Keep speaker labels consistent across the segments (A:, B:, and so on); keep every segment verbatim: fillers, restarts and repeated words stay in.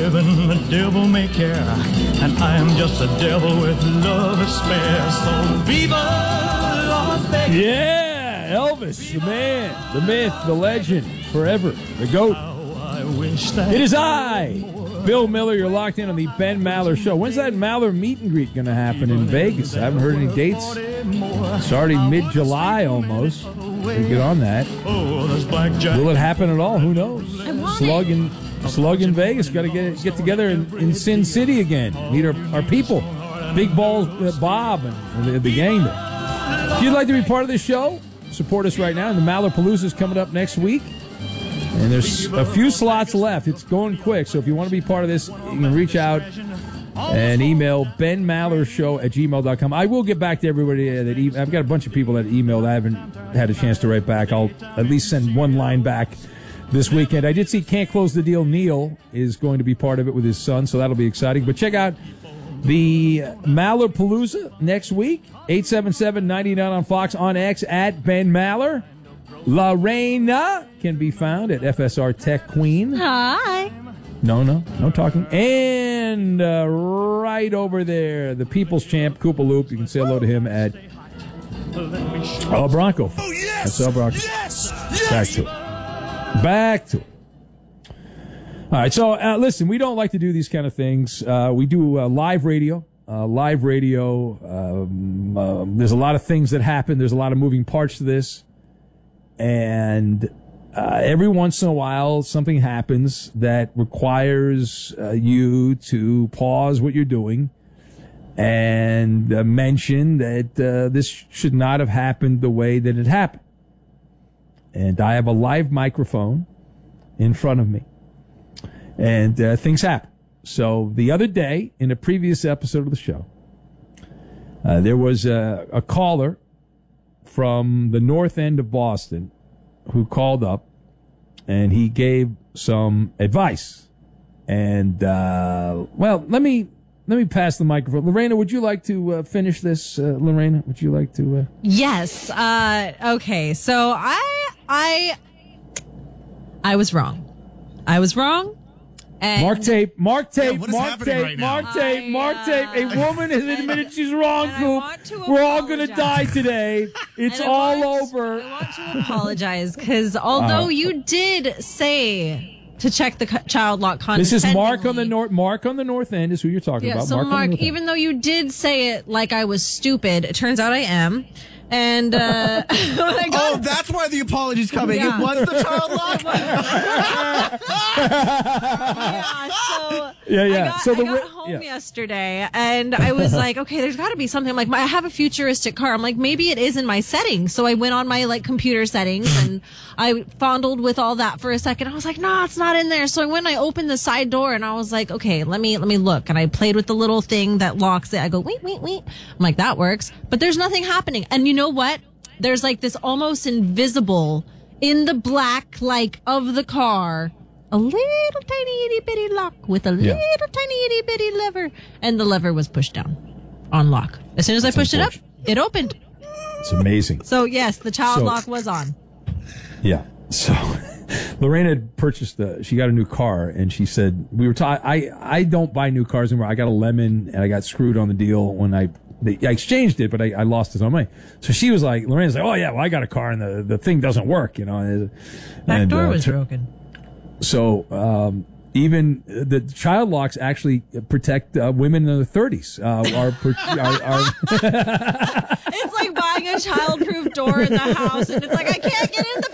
A: heaven the devil may care, and I am just a devil with love to spare. So viva Las Vegas.
B: Yeah, Elvis, the man, the myth, the legend, forever, the GOAT.
A: I wish that
B: It is I, Bill Miller. You're locked in on the Ben Maller Show. When's that Maller meet and greet going to happen in Vegas? I haven't heard any dates. It's already mid-July almost. We'll get on that. Will it happen at all? Who knows? Slug in, Slug in Vegas. Got to get get together in, in Sin City again. Meet our, our people. Big Balls uh, Bob and, and the, the gang there. If you'd like to be part of this show, support us right now. And the Maller Palooza is coming up next week. And there's a few slots left. It's going quick. So if you want to be part of this, you can reach out and email Ben Maller Show at gmail dot com. I will get back to everybody that e- I've got a bunch of people that emailed. I haven't had a chance to write back. I'll at least send one line back this weekend. I did see Can't Close the Deal. Neil is going to be part of it with his son, so that'll be exciting. But check out the Maller Palooza next week. eight seven seven, nine nine on Fox, on X at Ben Maller. Lorena can be found at F S R Tech Queen.
C: Hi.
B: No, no, no talking. And uh, right over there, the People's Champ, Koopa Loop. You can say hello to him at El Bronco.
D: Oh, yes!
B: That's El Bronco.
D: Yes! Yes!
B: Back to it. Back to it. All right, so uh, listen, we don't like to do these kind of things. Uh, we do uh, live radio. Uh, live radio, um, uh, there's a lot of things that happen. There's a lot of moving parts to this. And uh, every once in a while, something happens that requires uh, you to pause what you're doing and uh, mention that uh, this should not have happened the way that it happened. And I have a live microphone in front of me. And uh, things happen. So the other day, in a previous episode of the show, uh, there was a, a caller from the north end of Boston who called up, and he gave some advice. And, uh, well, let me let me pass the microphone. Lorena, would you like to uh, finish this? Uh, Lorena, would you like to? Uh...
C: Yes. Uh, okay. So I I I was wrong. I was wrong. And
B: Mark tape, mark tape,
D: Yeah, what is
B: mark
D: happening
B: tape,
D: right now?
B: mark tape,
C: I,
B: mark
C: uh,
B: tape. A woman has admitted she's wrong,
C: and I
B: Coop.
C: want to
B: We're all going to
C: apologize.
B: die today. It's
C: And I
B: all
C: want-
B: over.
C: I want to apologize because although
B: Uh,
C: you did say to check the co- child lock
B: This is Mark on the
C: condescendingly-
B: north. Mark on the north end is who you're talking
C: Yeah,
B: about.
C: so
B: Mark, on the
C: Mark,
B: north end.
C: even though you did say it like I was stupid, it turns out I am. And uh, when I got
D: Oh, that's why the apology's coming.
C: Yeah.
D: It was the child lock.
C: yeah, so
B: Yeah, yeah.
C: I got,
B: So the
C: I got
B: wi-
C: home
B: yeah.
C: yesterday, and I was like, okay, there's got to be something. I'm like, I have a futuristic car. I'm like, maybe it is in my settings. So I went on my like computer settings, and I fondled with all that for a second. I was like, no, it's not in there. So I went and I opened the side door, and I was like, okay, let me let me look. And I played with the little thing that locks it. I go, wait, wait, wait. I'm like, that works, but there's nothing happening. And you know what? There's like this almost invisible in the black, like of the car, a little tiny itty bitty lock with a
B: Yeah.
C: little tiny itty bitty lever, and the lever was pushed down on lock. As soon as I pushed it up, it opened.
B: It's amazing.
C: So yes, the child
B: So-
C: lock was on.
B: Yeah. So Lorena had purchased a, she got a new car, and she said, we were ta- I, I don't buy new cars anymore. I got a Lemon, and I got screwed on the deal when I, they, I exchanged it, but I, I lost it on money. So she was like, Lorena's like, oh yeah, well I got a car and the, the thing doesn't work, you know. And,
C: Back
B: and,
C: door
B: uh,
C: was
B: tr-
C: broken.
B: So, um, even the child locks actually protect uh, women in their thirties. Uh, are, are, are
C: It's like buying a childproof door in the house, and it's like I can't get in the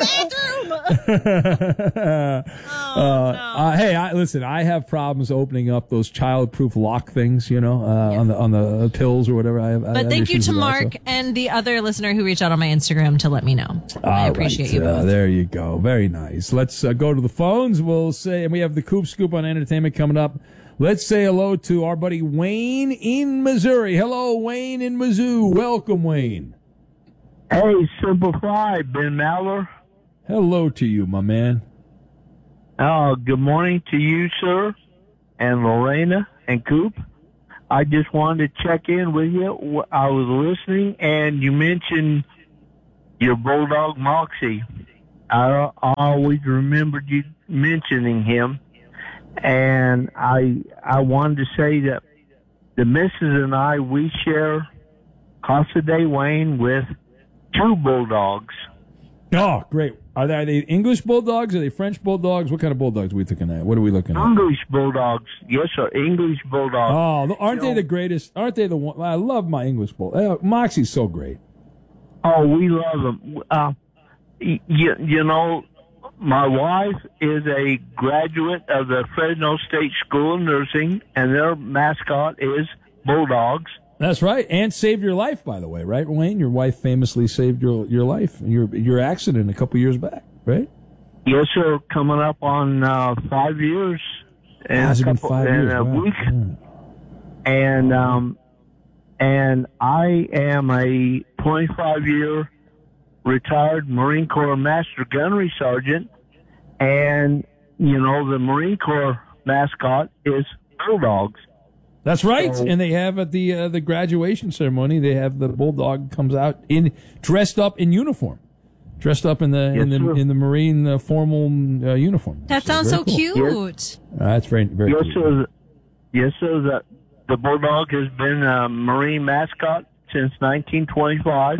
C: bathroom. oh,
B: Uh,
C: no.
B: uh, hey, I, listen. I have problems opening up those child-proof lock things, you know, uh, on the on the pills or whatever. I have, I
C: But
B: have
C: thank you
B: issues
C: to
B: with that,
C: Mark
B: so.
C: and the other listener who reached out on my Instagram to let me know. I
B: All
C: appreciate
B: right,
C: you
B: uh,
C: both.
B: there you go. Very nice. Let's uh, go to the phones. We'll say, and we have the Coop Scoop on entertainment coming up. Let's say hello to our buddy Wayne in Missouri. Hello, Wayne in Mizzou. Welcome, Wayne.
E: Hey, Simplify, Ben Maller.
B: Hello to you, my man.
E: Uh, good morning to you, sir, and Lorena and Coop. I just wanted to check in with you. I was listening, and you mentioned your bulldog, Moxie. I, I always remembered you mentioning him. and I I wanted to say that the missus and I, we share Casa de Wayne with two bulldogs.
B: Oh, great. Are they, are they English bulldogs? Are they French bulldogs? What kind of bulldogs are we looking at? What are we looking at?
E: English bulldogs. Yes, sir. English bulldogs.
B: Oh, aren't
E: You
B: they
E: know-
B: the greatest? Aren't they the one? I love my English bull. Uh, Moxie's so great.
E: Oh, we love them. Uh, y- you, you know, my wife is a graduate of the Fresno State School of Nursing, and their mascot is bulldogs.
B: That's right, and saved your life, by the way, right, Wayne? Your wife famously saved your your life, your your accident a couple years back, right?
E: Yes, sir. Coming up on uh, five years. in
B: Has
E: a
B: it been
E: couple-
B: five
E: in
B: years?
E: a
B: Wow.
E: week.
B: Yeah.
E: And um, and I am a twenty-five year retired Marine Corps Master Gunnery Sergeant, and you know the Marine Corps mascot is bulldogs.
B: That's right,
E: So-
B: and they have at the uh, the graduation ceremony, they have the bulldog comes out in dressed up in uniform, dressed up in the in
E: Yes,
B: the
E: sir.
B: in the Marine uh, formal uh, uniform.
C: That sounds
B: very
C: so
B: cool.
C: cute.
B: Uh, that's very very
E: Yes,
B: cute.
E: sir. Yes, sir. The, the bulldog has been a Marine mascot since nineteen twenty-five.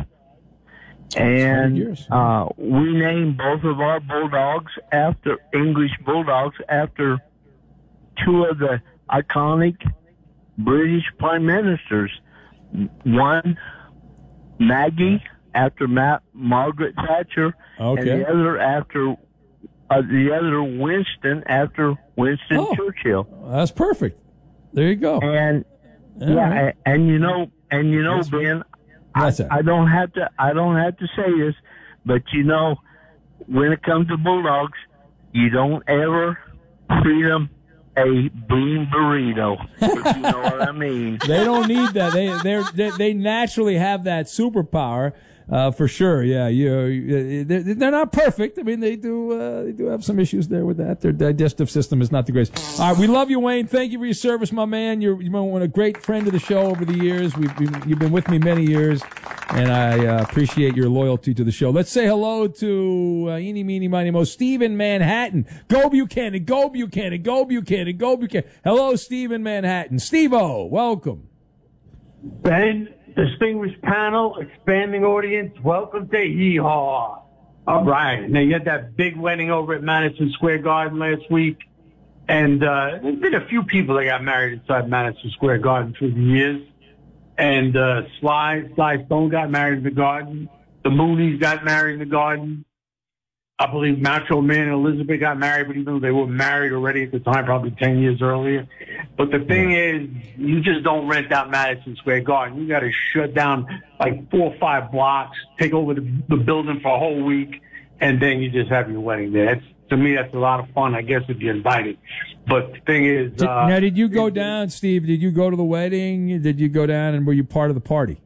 E: And
B: years.
E: uh, we named both of our bulldogs after English bulldogs after two of the iconic British prime ministers. One, Maggie, after Ma- Margaret Thatcher,
B: Okay.
E: and the other after uh, the other Winston after Winston
B: Oh.
E: Churchill.
B: That's perfect. There you go.
E: And
B: All
E: yeah,
B: right.
E: a- and you know, and you know,
B: Yes,
E: Ben, I,
B: What's that?
E: I don't have to, I don't have to say this, but you know, when it comes to bulldogs, you don't ever feed them a bean burrito, if you know what I mean.
B: They don't need that. They they're, they they naturally have that superpower. Uh, for sure, yeah. You, they're, they're not perfect. I mean, they do uh, they do have some issues there with that. Their digestive system is not the greatest. All right, we love you, Wayne. Thank you for your service, my man. You're you've been a great friend of the show over the years. We've been, you've been with me many years, and I uh, appreciate your loyalty to the show. Let's say hello to uh, eeny, meeny, miny, mo, Steve in Manhattan. Go Buchanan, go Buchanan, go Buchanan, go Buchanan. Hello, Steve in Manhattan. Steve-O, welcome.
F: Ben, distinguished panel, expanding audience, welcome to Yeehaw. All right. Now, you had that big wedding over at Madison Square Garden last week. And uh, there's been a few people that got married inside Madison Square Garden through the years. And uh, Sly, Sly Stone got married in the garden. The Moonies got married in the garden. I believe Macho Man and Elizabeth got married, but even though they were married already at the time, probably ten years earlier. But the thing is, you just don't rent out Madison Square Garden. You got to shut down like four or five blocks, take over the, the building for a whole week, and then you just have your wedding there. That's, to me, that's a lot of fun, I guess, if you're invited. But the thing is...
B: Did,
F: uh,
B: now, did you go down, Steve? Did you go to the wedding? Did you go down and were you part of the party?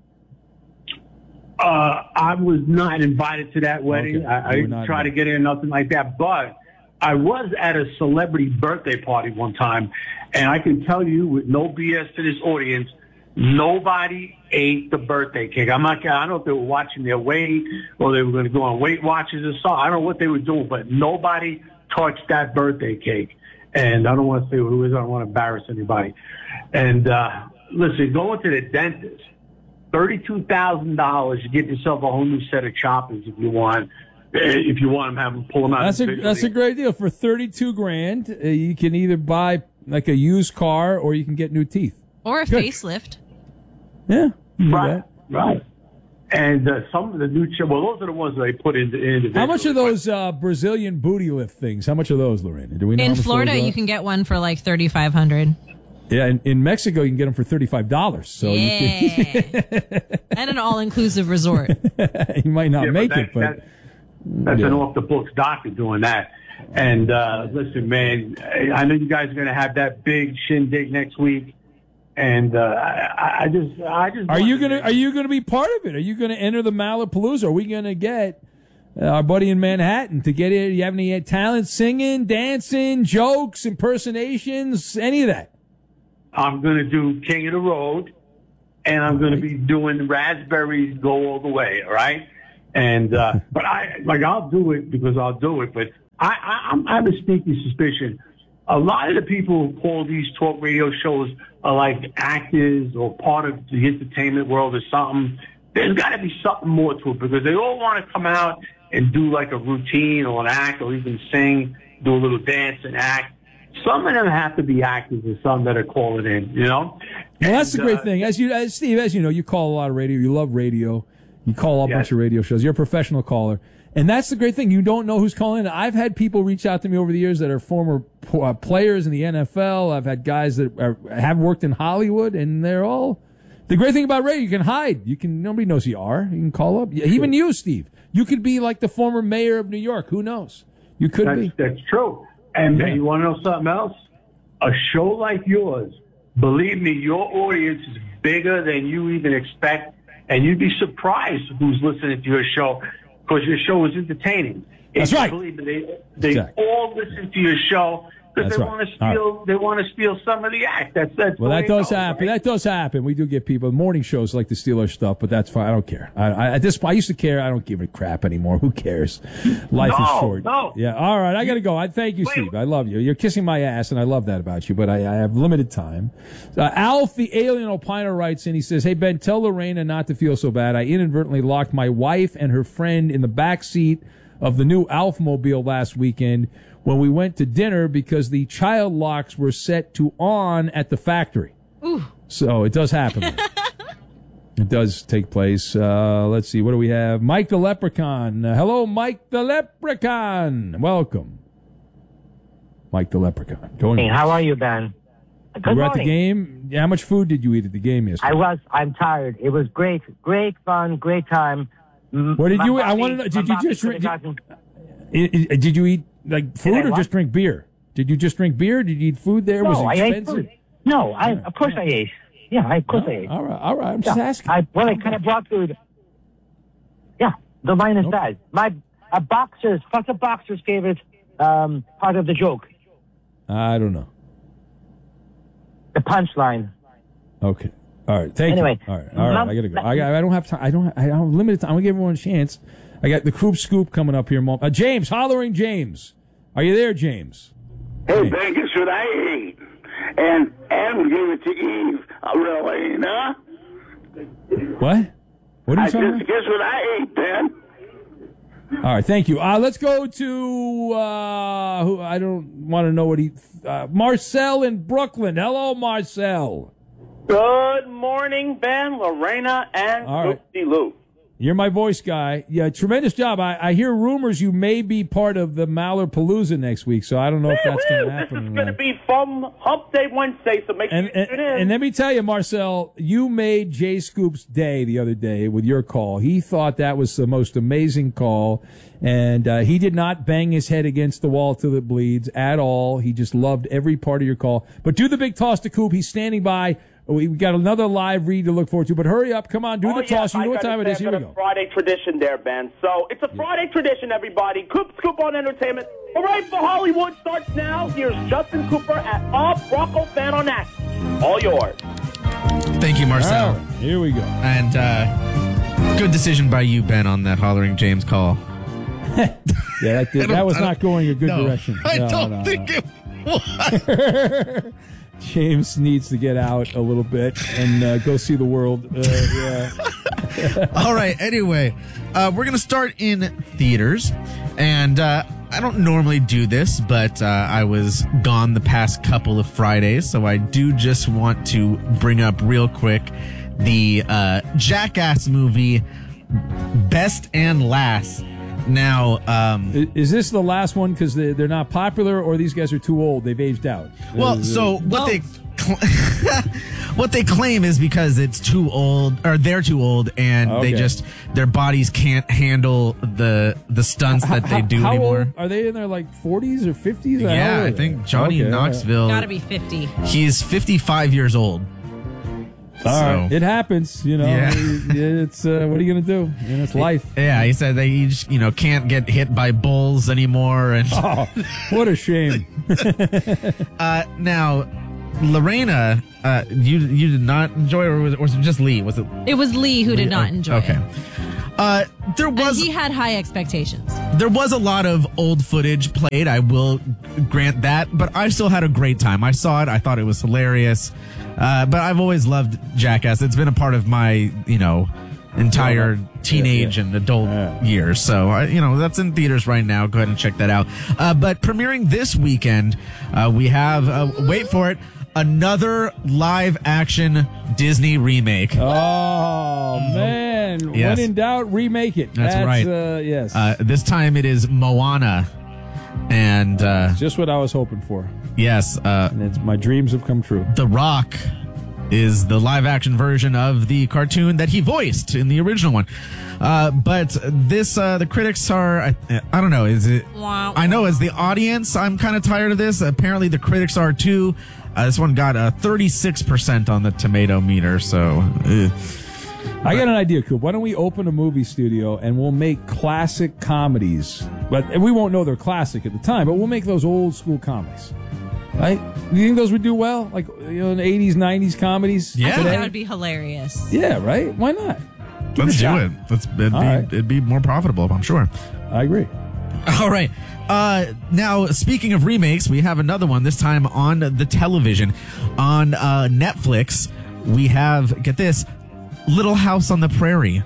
F: Uh, I was not invited to that wedding.
B: Okay.
F: I, I
B: You were
F: didn't
B: not
F: try to
B: invited.
F: get in, nothing like that. But I was at a celebrity birthday party one time, and I can tell you with no B S to this audience, nobody ate the birthday cake. I'm not. I don't know if they were watching their weight or they were going to go on Weight Watchers or something. I don't know what they were doing, but nobody touched that birthday cake. And I don't want to say who it is. I don't want to embarrass anybody. And uh, listen, going to the dentist. Thirty-two thousand dollars. You get yourself a whole new set of choppers if you want. If you want them, have them pull them out.
B: That's a
F: individually.
B: that's a great deal for thirty-two grand. Uh, you can either buy like a used car or you can get new teeth.
C: Or a
B: Good.
C: facelift.
B: Yeah, do
F: right,
B: that.
F: right. And uh, some of the new ch- well, those are the ones that they put in individually.
B: How much are those uh, Brazilian booty lift things? How much are those, Lorena? Do we know? how
C: In
B: much
C: Florida,
B: those are?
C: you can get one for like thirty-five hundred dollars.
B: Yeah, in, in Mexico you can get them for thirty-five dollars. So you,
C: Yeah. And an all-inclusive resort.
B: can, you might not
F: Yeah,
B: make
F: that,
B: it, but
F: that, that's
B: yeah.
F: an off the books doctor doing that. And uh, listen, man, I know you guys are going to have that big shindig next week. And uh, I, I just, I just.
B: Are you
F: want
B: gonna Are you gonna be part of it? Are you gonna enter the Malapalooza? Are we gonna get uh, our buddy in Manhattan to get it? You have any talent, singing, dancing, jokes, impersonations, any of that?
F: I'm going to do King of the Road, and I'm going to be doing Raspberries Go All the Way. All right, and uh, but I like I'll do it because I'll do it. But I, I I'm, I have a sneaky suspicion a lot of the people who call these talk radio shows are like actors or part of the entertainment world or something. There's got to be something more to it because they all want to come out and do like a routine or an act or even sing, do a little dance and act. Some of them have to be actors and some that are calling in, you know?
B: Well, that's
F: And,
B: the great
F: uh,
B: thing. As you, as Steve, as you know, you call a lot of radio. You love radio. You call a
F: Yes.
B: bunch of radio shows. You're a professional caller. And that's the great thing. You don't know who's calling in. I've had people reach out to me over the years that are former uh, players in the N F L. I've had guys that are, have worked in Hollywood, and they're all... The great thing about radio, you can hide. You can Nobody knows who you are. You can call up. Even you, Steve. You could be like the former mayor of New York. Who knows? You could
F: That's,
B: be.
F: that's true. And
B: Yeah.
F: you want to know something else? A show like yours, believe me, your audience is bigger than you even expect, and you'd be surprised who's listening to your show because your show is entertaining.
B: That's
F: If you
B: right.
F: Believe me, they they
B: Exactly.
F: all listen to your show because
B: That's
F: they
B: right.
F: want to
B: All
F: steal. They want to steal some of the act. That's that's.
B: Well,
F: the way
B: that
F: it
B: does
F: goes,
B: happen.
F: right?
B: That does happen. We do get people. Morning shows like to steal our stuff, but that's fine. I don't care. I, I, at this point, I used to care. I don't give a crap anymore. Who cares? Life is
F: No,
B: short.
F: no.
B: Yeah. All right. I got to go. I thank you,
F: Wait.
B: Steve. I love you. You're kissing my ass, and I love that about you, but I, I have limited time. Uh, Alf, the alien opiner, writes in. He says, "Hey, Ben, tell Lorena not to feel so bad. I inadvertently locked my wife and her friend in the back seat of the new Alfmobile last weekend when we went to dinner because the child locks were set to on at the factory."
C: Ooh.
B: So it does happen. It does take place. Uh, let's see. What do we have? Mike the Leprechaun. Uh, hello, Mike the Leprechaun. Welcome. Mike the Leprechaun. Going.
G: Hey, how are you, Ben? Good
B: you were at the
G: morning.
B: game. How much food did you eat at the game yesterday?
G: I was. I'm tired. It was great. Great fun. Great time. M-
B: What did
G: my
B: you eat? I
G: body-
B: wanna know, did
G: my
B: you
G: body
B: just
G: could've
B: re-
G: gotten-
B: I- I- did you eat like food
G: I
B: or
G: what?
B: just drink beer? Did you just drink beer? Did you eat food there?
G: No,
B: Was
G: I
B: it
G: ate
B: expensive?
G: food. No, I. Of course I ate. Yeah, I, of course I ate.
B: All right, all right. I'm just
G: Yeah,
B: asking.
G: I well, I kind of brought food. Yeah, the minus
B: Okay.
G: size. My a boxer's. What's a boxer's favorite um, part of the joke?
B: I don't know.
G: The punchline.
B: Okay. All right. Thank
G: Anyway,
B: you. All right. All right.
G: Mom-
B: I gotta go. I, got, I don't have time. I don't. I don't have limited time. I'm gonna give everyone a chance. I got the Croup Scoop coming up here. Mo- Uh, James, hollering James. Are you there, James?
H: Hey, Ben, guess what I ate? And and give it to Eve, uh, really, huh?
B: What? What are
H: I
B: you talking
H: just guess what I ate, Ben?
B: about? All right. Thank you. Uh, let's go to uh, who I don't want to know what he. Uh, Marcel in Brooklyn. Hello, Marcel.
I: Good morning, Ben, Lorena, and
B: All right.
I: Lucy Lou.
B: You're my voice guy. Yeah, tremendous job. I, I hear rumors you may be part of the Malheur-Palooza next week, so I don't know if that's going to
I: This
B: happen.
I: is
B: or
I: going to
B: not.
I: be fun Hump Day Wednesday, so make sure
B: And,
I: you
B: and,
I: tune in.
B: and let me tell you, Marcel, you made Jay Scoop's day the other day with your call. He thought that was the most amazing call, and uh, he did not bang his head against the wall till it bleeds at all. He just loved every part of your call. But do the big toss to Coop. He's standing by. We we got another live read to look forward to, but hurry up. Come on, do
I: Oh,
B: the
I: yes,
B: toss. You
I: I
B: know what
I: gotta
B: time it
I: say,
B: is.
I: I've
B: Here
I: got
B: we
I: a
B: go.
I: Friday tradition there, Ben. So it's a Friday tradition, everybody. Coop Scoop on Entertainment. All right, for Hollywood starts now. Here's Justin Cooper at a Bronco fan on that. All yours.
J: Thank you, Marcel.
B: All right, here we go.
J: And uh, good decision by you, Ben, on that hollering James call.
B: Yeah, that, did, that was not going a good
J: no,
B: direction.
J: I
B: No,
J: don't
B: no,
J: think
B: no.
J: it was.
B: James needs to get out a little bit and uh, go see the world. Uh, yeah.
J: All right. Anyway, uh, we're going to start in theaters. And uh, I don't normally do this, but uh, I was gone the past couple of Fridays. So I do just want to bring up real quick the uh, Jackass movie, Best and Last. Now, um,
B: Is, is this the last one because they, they're not popular, or these guys are too old? They've aged out.
J: well,
B: Uh,
J: so what they cl- what they claim is because it's too old, or they're too old, and
B: Okay.
J: they just their bodies can't handle the the stunts that they
B: how-
J: do
B: how
J: anymore.
B: old are they? In their like forties or fifties?
J: Yeah, I think Johnny Knoxville.
C: Gotta be fifty.
J: He's fifty-five years old.
B: All
J: So-
B: right, it happens. You know,
J: Yeah.
B: it's uh, what are you gonna do? And it's life.
J: Yeah, he said they just, you know, can't get hit by bulls anymore. And
B: Oh, what a shame.
J: uh, now, Lorena, uh, you you did not enjoy, or was, or was it just Lee? Was it?
C: It was Lee who did
J: Lee?
C: not
J: Oh,
C: enjoy
J: okay.
C: it.
J: Uh, there was
C: and he had high expectations.
J: there was a lot of old footage played. I will grant that, but I still had a great time. I saw it. I thought it was hilarious. Uh, but I've always loved Jackass. It's been a part of my, you know, entire
B: Yeah,
J: teenage
B: yeah.
J: and adult
B: Yeah.
J: years. So, I, you know, that's in theaters right now. Go ahead and check that out. Uh, but premiering this weekend, uh, we have, uh, wait for it, another live action Disney remake.
B: Oh, man.
J: Yes.
B: When in doubt, remake it.
J: That's right.
B: Uh, yes.
J: Uh, this time it is Moana. And, uh,
B: Just what I was hoping for.
J: yes, uh,
B: And it's, my dreams have come true.
J: The Rock is the live action version of the cartoon that he voiced in the original one. Uh, but this, uh, the critics are, I, I don't know, is it,
C: Wow.
J: I know as the audience, I'm kind of tired of this. Apparently the critics are too. Uh, this one got a thirty-six percent on the tomato meter, so. Uh.
B: I got an idea, Coop. Why don't we open a movie studio and we'll make classic comedies? But and we won't know they're classic at the time, but we'll make those old school comedies. Right? Do you think those would do well? Like, you know, in the eighties, nineties comedies?
J: Yeah.
C: I think
B: today?
C: that would be hilarious.
B: Yeah, right? Why not? Give
J: Let's
B: a
J: do
B: shot.
J: it. Let's, it'd, be,
B: right.
J: it'd be more profitable, I'm sure.
B: I agree.
J: All right. Uh, now, speaking of remakes, we have another one, this time on the television. On uh, Netflix, we have, get this, Little House on the Prairie.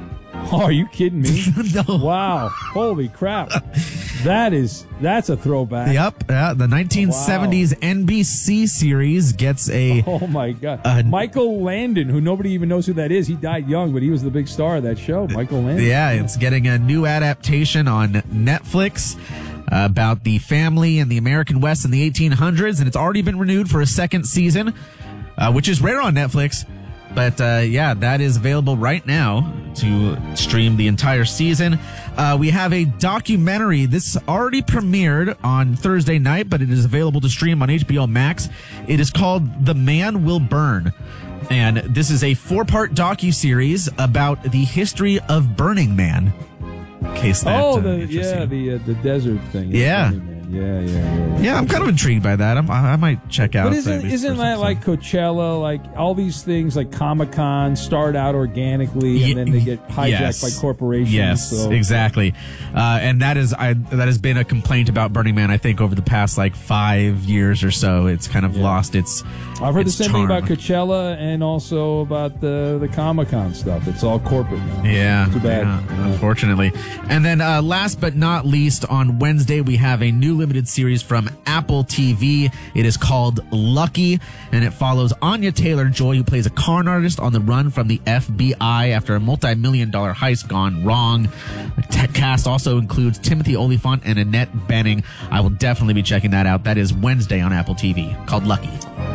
B: Oh, are you kidding me?
J: No.
B: Wow. Holy crap. That is, that's a throwback.
J: Yep. Uh, the nineteen seventies N B C series gets a...
B: Oh, my God.
J: Uh,
B: Michael Landon, who nobody even knows who that is. He died young, but he was the big star of that show, Michael Landon.
J: Yeah, it's getting a new adaptation on Netflix uh, about the family in the American West in the eighteen hundreds, and it's already been renewed for a second season, uh, which is rare on Netflix. But, uh, yeah, that is available right now to stream the entire season. Uh, we have a documentary. This already premiered on Thursday night, but it is available to stream on H B O Max. It is called The Man Will Burn. And this is a four-part docuseries about the history of Burning Man. In case that,
B: Oh,
J: uh,
B: the,
J: interests
B: yeah,
J: you.
B: the uh, the desert thing.
J: Yeah.
B: Funny, man. Yeah, yeah, yeah, yeah.
J: Yeah, I'm kind of intrigued by that. I'm, I I might check out.
B: But
J: uh,
B: isn't
J: these
B: isn't
J: first
B: that
J: episodes.
B: like Coachella? Like all these things, like Comic Con, start out organically
J: Ye-
B: and then they get hijacked
J: yes.
B: by corporations.
J: Yes,
B: so.
J: exactly. Uh, and that is I, that has been a complaint about Burning Man. I think over the past like five years or so, it's kind of
B: Yeah.
J: lost its.
B: I've heard
J: its
B: the same
J: charm.
B: thing about Coachella and also about the the Comic Con stuff. It's all corporate now.
J: Yeah,
B: Too bad.
J: yeah, unfortunately. And then uh, last but not least, on Wednesday, we have a new limited series from Apple T V. It is called Lucky, and it follows Anya Taylor-Joy, who plays a con artist on the run from the F B I after a multi-million dollar heist gone wrong. The tech cast also includes Timothy Olyphant and Annette Bening. I will definitely be checking that out. That is Wednesday on Apple T V, called Lucky.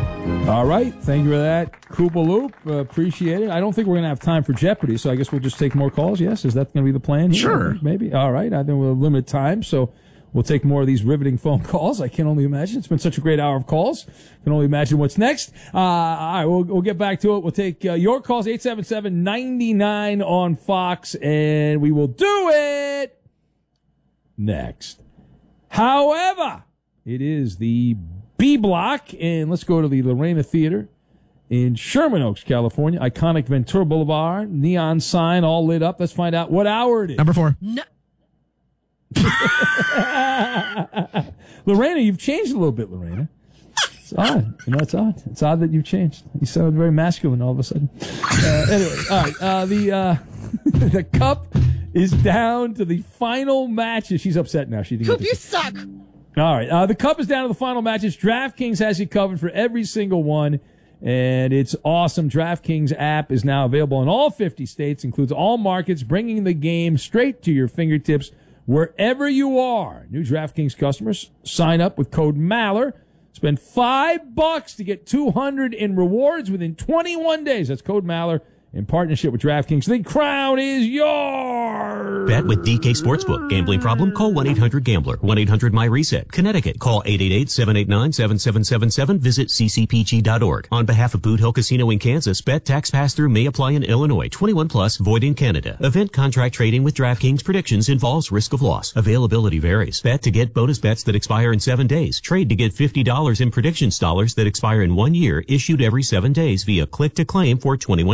B: All right. Thank you for that, Koopa Loop. Uh, appreciate it. I don't think we're going to have time for Jeopardy, so I guess we'll just take more calls. Yes? Is that going to be the plan here?
J: Sure.
B: Maybe. All right. I think we'll limit time, so we'll take more of these riveting phone calls. I can only imagine. It's been such a great hour of calls. Can only imagine what's next. Uh, all right. We'll, we'll get back to it. We'll take uh, your calls, eight seven seven, nine nine on Fox, and we will do it next. However, it is the B Block, and let's go to the Lorena Theater in Sherman Oaks, California. Iconic Ventura Boulevard, neon sign all lit up. Let's find out what hour it is.
J: Number four.
C: No.
B: Lorena, you've changed a little bit, Lorena. It's odd. You know, it's odd. It's odd that you've changed. You sound very masculine all of a sudden. Uh, anyway, all right. Uh, the, uh, the cup is down to the final matches. She's upset now. She didn't
C: Coop,
B: get
C: you
B: to-
C: suck.
B: All right. Uh, the cup is down to the final matches. DraftKings has you covered for every single one, and it's awesome. DraftKings app is now available in all fifty states, includes all markets, bringing the game straight to your fingertips wherever you are. New DraftKings customers sign up with code MALLER. Spend five bucks to get two hundred in rewards within twenty-one days. That's code MALLER in partnership with DraftKings. The crown is yours.
K: Bet with D K Sportsbook. Gambling problem? Call one eight hundred gambler. one eight hundred my reset. Connecticut. Call eight eight eight, seven eight nine, seven seven seven seven. Visit c c p g dot org. On behalf of Boot Hill Casino in Kansas, bet tax pass-through may apply in Illinois. twenty-one plus, void in Canada. Event contract trading with DraftKings predictions involves risk of loss. Availability varies. Bet to get bonus bets that expire in seven days. Trade to get fifty dollars in predictions dollars that expire in one year, issued every seven days via click to claim for twenty-one days.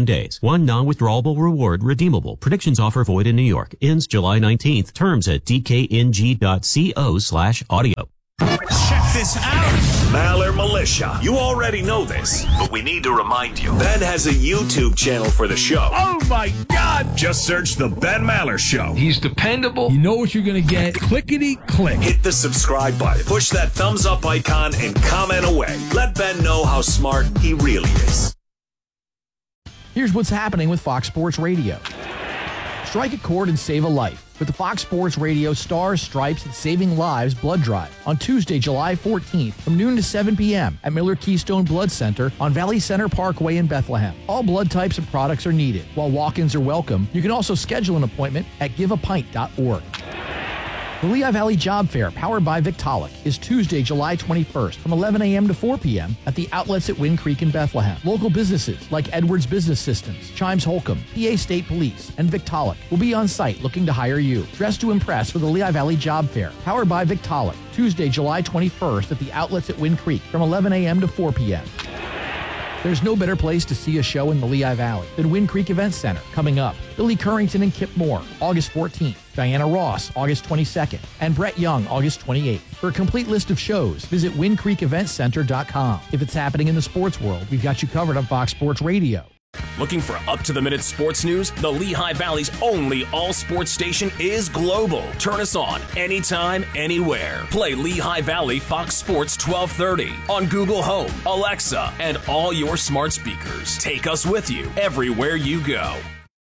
K: One non-withdrawable reward redeemable. Predictions offer void in New York. Ends July nineteenth. Terms at dkng.co slash audio.
L: Check this out. Maller Militia. You already know this, but we need to remind you. Ben has a YouTube channel for the show.
B: Oh my God!
L: Just search The Ben Maller Show.
B: He's dependable. You know what you're going to get. Clickety click.
L: Hit the subscribe button. Push that thumbs up icon and comment away. Let Ben know how smart he really is.
M: Here's what's happening with Fox Sports Radio. Strike a chord and save a life with the Fox Sports Radio Stars, Stripes, and Saving Lives Blood Drive on Tuesday, July fourteenth from noon to seven p.m. at Miller Keystone Blood Center on Valley Center Parkway in Bethlehem. All blood types and products are needed. While walk-ins are welcome, you can also schedule an appointment at give a pint dot org. The Lehigh Valley Job Fair, powered by Victaulic, is Tuesday, July twenty-first from eleven a.m. to four p.m. at the outlets at Wind Creek in Bethlehem. Local businesses like Edwards Business Systems, Chimes Holcomb, P A State Police, and Victaulic will be on site looking to hire you. Dress to impress for the Lehigh Valley Job Fair, powered by Victaulic, Tuesday, July twenty-first at the outlets at Wind Creek from eleven a.m. to four p.m. There's no better place to see a show in the Lehigh Valley than Wind Creek Events Center. Coming up, Billy Currington and Kip Moore, August fourteenth. Diana Ross, August twenty-second. And Brett Young, August twenty-eighth. For a complete list of shows, visit wind creek event center dot com. If it's happening in the sports world, we've got you covered on Fox Sports Radio.
N: Looking for up-to-the-minute sports news? The Lehigh Valley's only all-sports station is Global. Turn us on anytime, anywhere. Play Lehigh Valley Fox Sports twelve thirty on Google Home, Alexa, and all your smart speakers. Take us with you everywhere you go.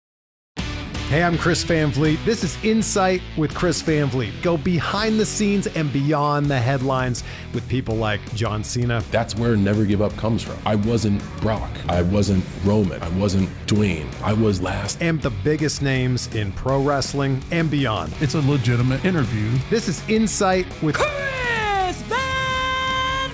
O: Hey, I'm Chris Van Vliet. This is Insight with Chris Van Vliet. Go behind the scenes and beyond the headlines with people like John Cena.
P: That's where Never Give Up comes from. I wasn't Brock. I wasn't Roman. I wasn't Dwayne. I was last.
O: And the biggest names in pro wrestling and beyond.
Q: It's a legitimate interview.
O: This is Insight with
R: Chris Van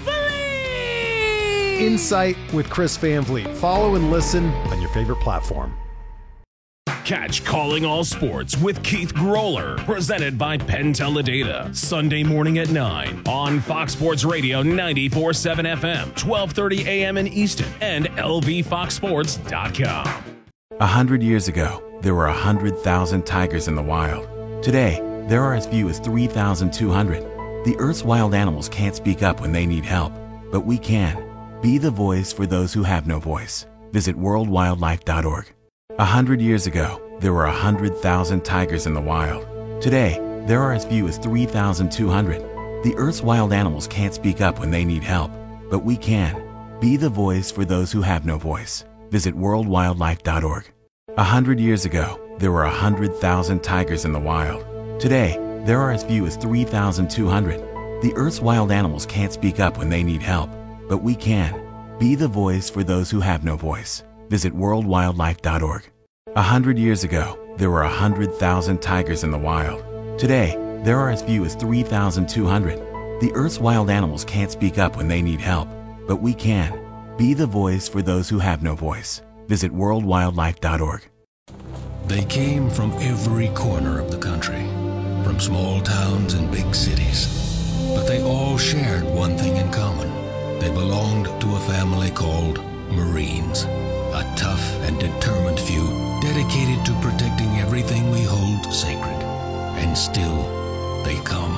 R: Vliet.
O: Insight with Chris Van Vliet. Follow and listen on your favorite platform.
N: Catch Calling All Sports with Keith Groller, presented by Penn Teledata, Sunday morning at nine on Fox Sports Radio ninety-four point seven F M, twelve thirty a.m. in Easton, and L V fox sports dot com.
S: A hundred years ago, there were a hundred thousand tigers in the wild. Today, there are as few as three thousand two hundred. The Earth's wild animals can't speak up when they need help, but we can. Be the voice for those who have no voice. Visit world wildlife dot org. A hundred years ago, there were a hundred thousand tigers in the wild. Today, there are as few as three thousand two hundred. The Earth's wild animals can't speak up when they need help, but we can. Be the voice for those who have no voice. Visit world wildlife dot org. A hundred years ago, there were a hundred thousand tigers in the wild. Today, there are as few as three thousand two hundred. The Earth's wild animals can't speak up when they need help, but we can. Be the voice for those who have no voice. Visit world wildlife dot org. A hundred years ago, there were a hundred thousand tigers in the wild. Today, there are as few as three thousand two hundred. The Earth's wild animals can't speak up when they need help, but we can. Be the voice for those who have no voice. Visit world wildlife dot org.
T: They came from every corner of the country, from small towns and big cities. But they all shared one thing in common. They belonged to a family called Marines, a tough and determined few dedicated to protecting everything we hold sacred. And still, they come.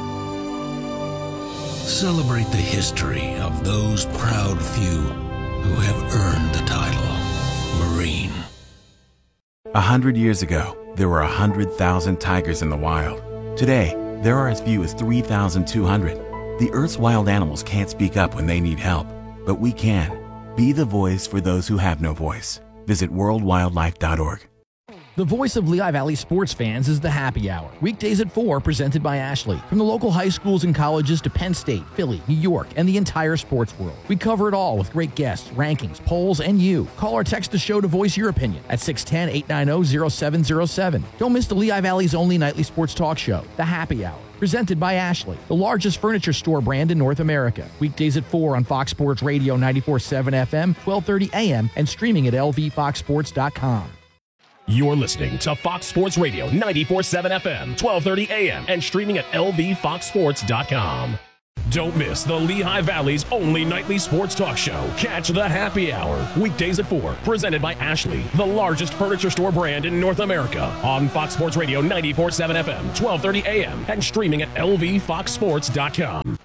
T: Celebrate the history of those proud few who have earned the title Marine.
S: A hundred years ago, there were a hundred thousand tigers in the wild. Today, there are as few as three thousand two hundred. The Earth's wild animals can't speak up when they need help, but we can. Be the voice for those who have no voice. Visit world wildlife dot org.
M: The voice of Lehigh Valley sports fans is the Happy Hour. Weekdays at four, presented by Ashley. From the local high schools and colleges to Penn State, Philly, New York, and the entire sports world. We cover it all with great guests, rankings, polls, and you. Call or text the show to voice your opinion at six one zero, eight nine zero, zero seven zero seven. Don't miss the Lehigh Valley's only nightly sports talk show, The Happy Hour. Presented by Ashley, the largest furniture store brand in North America. Weekdays at four on Fox Sports Radio ninety-four point seven F M, twelve thirty A M, and streaming at L V fox sports dot com.
N: You're listening to Fox Sports Radio ninety-four point seven F M, twelve thirty A M, and streaming at L V fox sports dot com. Don't miss the Lehigh Valley's only nightly sports talk show. Catch the Happy Hour, weekdays at four, presented by Ashley, the largest furniture store brand in North America, on Fox Sports Radio ninety-four point seven F M, twelve thirty A M, and streaming at L V fox sports dot com.